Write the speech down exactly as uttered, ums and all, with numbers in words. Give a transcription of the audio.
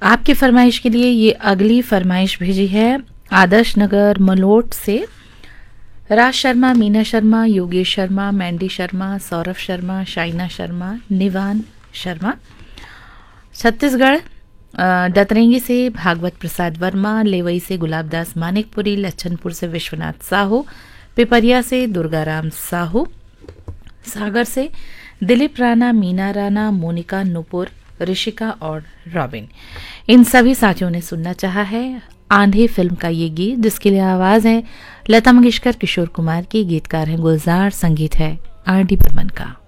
आपकी फरमाइश के लिए ये अगली फरमाइश भेजी है आदर्श नगर मलोट से राज शर्मा, मीना शर्मा, योगेश शर्मा, मैंडी शर्मा, सौरभ शर्मा, शाइना शर्मा, निवान शर्मा। छत्तीसगढ़ दतरेंगी से भागवत प्रसाद वर्मा, लेवई से गुलाबदास मानिकपुरी, लच्छनपुर से विश्वनाथ साहू, पिपरिया से दुर्गाराम साहू, सागर से दिलीप राणा, मीना राणा, मोनिका नुपुर, ऋषिका और रॉबिन। इन सभी साथियों ने सुनना चाहा है आंधी फिल्म का ये गीत, जिसके लिए आवाज है लता मंगेशकर, किशोर कुमार की, गीतकार हैं गुलजार, संगीत है आर डी बर्मन का।